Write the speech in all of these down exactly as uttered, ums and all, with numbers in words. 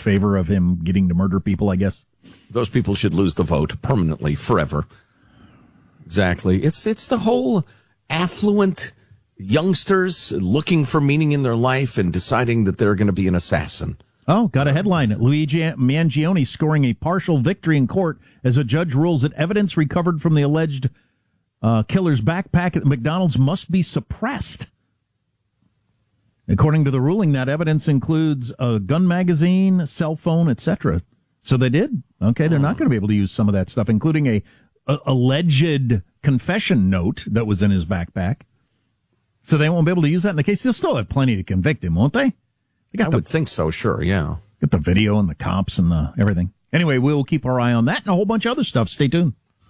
favor of him getting to murder people, I guess. Those people should lose the vote permanently, forever. Exactly. It's it's the whole affluent youngsters looking for meaning in their life and deciding that they're going to be an assassin. Oh, got a headline. Luigi Mangione scoring a partial victory in court as a judge rules that evidence recovered from the alleged uh, killer's backpack at McDonald's must be suppressed. According to the ruling, that evidence includes a gun magazine, cell phone, et cetera. So they did. Okay, they're not going to be able to use some of that stuff, including a, a alleged confession note that was in his backpack. So they won't be able to use that in the case. They'll still have plenty to convict him, won't they? They got I the, would think so, sure, yeah. Got the video and the cops and the everything. Anyway, we'll keep our eye on that and a whole bunch of other stuff. Stay tuned.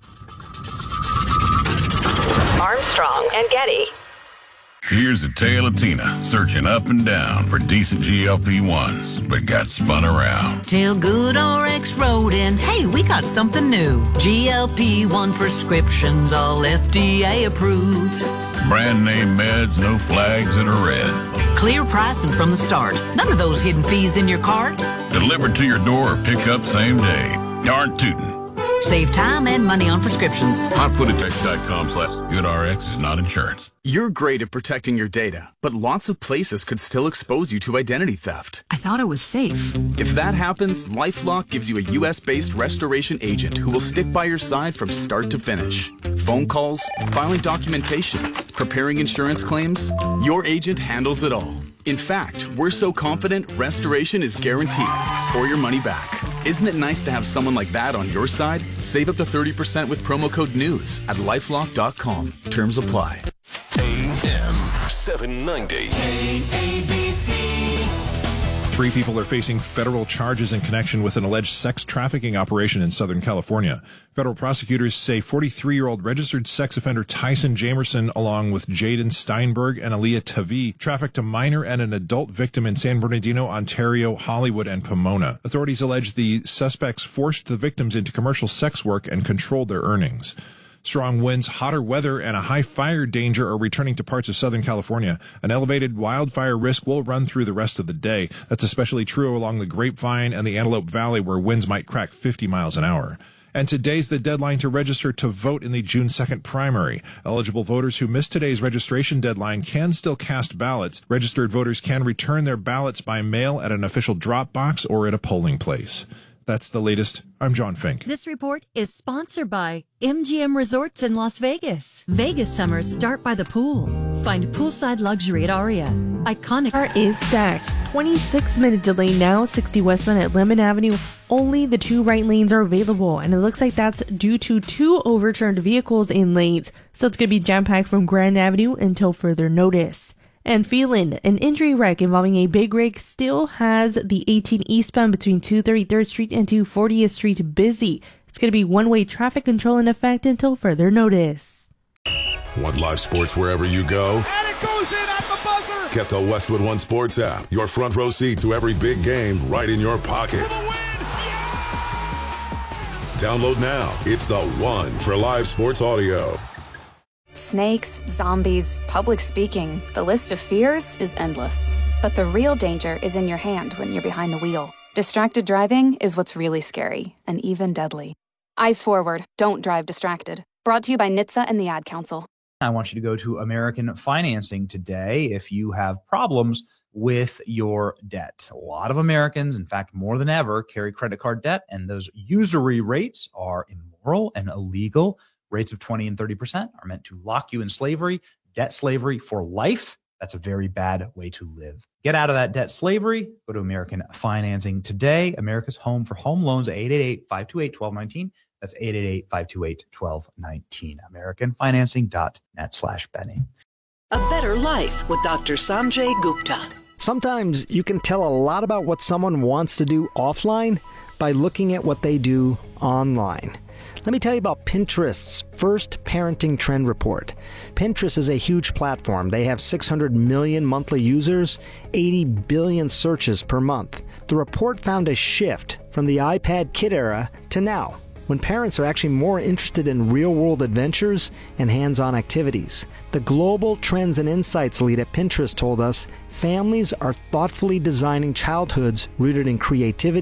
Armstrong and Getty. Here's a tale of Tina searching up and down for decent G L P ones, but got spun around. Till Good R X wrote in, hey, we got something new. G L P one prescriptions, all F D A approved. Brand name meds, no flags that are red. Clear pricing from the start. None of those hidden fees in your cart. Delivered to your door or pick up same day. Darn tootin'. Save time and money on prescriptions. hot footed text dot com slash good R X is not insurance. You're great at protecting your data, but lots of places could still expose you to identity theft. I thought it was safe. If that happens, LifeLock gives you a U S-based restoration agent who will stick by your side from start to finish. Phone calls, filing documentation, preparing insurance claims, your agent handles it all. In fact, we're so confident restoration is guaranteed or your money back. Isn't it nice to have someone like that on your side? Save up to thirty percent with promo code NEWS at lifelock dot com. Terms apply. A M seven ninety. A B C. Three people are facing federal charges in connection with an alleged sex trafficking operation in Southern California. Federal prosecutors say forty-three-year-old registered sex offender Tyson Jamerson, along with Jaden Steinberg and Aaliyah Tavi, trafficked a minor and an adult victim in San Bernardino, Ontario, Hollywood, and Pomona. Authorities allege the suspects forced the victims into commercial sex work and controlled their earnings. Strong winds, hotter weather, and a high fire danger are returning to parts of Southern California. An elevated wildfire risk will run through the rest of the day. That's especially true along the Grapevine and the Antelope Valley, where winds might crack fifty miles an hour. And today's the deadline to register to vote in the June second primary. Eligible voters who missed today's registration deadline can still cast ballots. Registered voters can return their ballots by mail at an official drop box or at a polling place. That's the latest. I'm John Fink. This report is sponsored by M G M Resorts in Las Vegas. Vegas summers start by the pool. Find poolside luxury at Aria. Iconic Car is stacked. twenty-six minute delay now, sixty westbound at Lemon Avenue. Only the two right lanes are available, and it looks like that's due to two overturned vehicles in lanes. So it's going to be jam-packed from Grand Avenue until further notice. And Phelan, an injury wreck involving a big rig, still has the eighteen eastbound between two thirty-third Street and two fortieth Street busy. It's going to be one-way traffic control in effect until further notice. Want live sports wherever you go? And it goes in at the buzzer! Get the Westwood One Sports app. Your front row seat to every big game right in your pocket. For the win! Yeah! Download now. It's the one for live sports audio. Snakes, zombies, public speaking. The list of fears is endless. But the real danger is in your hand when you're behind the wheel. Distracted driving is what's really scary and even deadly. Eyes forward. Don't drive distracted. Brought to you by N H T S A and the Ad Council. I want you to go to American Financing today if you have problems with your debt. A lot of Americans, in fact, more than ever, carry credit card debt, and those usury rates are immoral and illegal. Rates of twenty and thirty percent are meant to lock you in slavery, debt slavery for life. That's a very bad way to live. Get out of that debt slavery. Go to American Financing today. America's home for home loans, eight eight eight, five two eight, one two one nine. That's eight eight eight, five two eight, one two one nine. american financing dot net slash Benny. A better life with Doctor Sanjay Gupta. Sometimes you can tell a lot about what someone wants to do offline by looking at what they do online. Let me tell you about Pinterest's first parenting trend report. Pinterest is a huge platform. They have six hundred million monthly users, eighty billion searches per month. The report found a shift from the iPad kid era to now, when parents are actually more interested in real-world adventures and hands-on activities. The Global Trends and Insights lead at Pinterest told us families are thoughtfully designing childhoods rooted in creativity,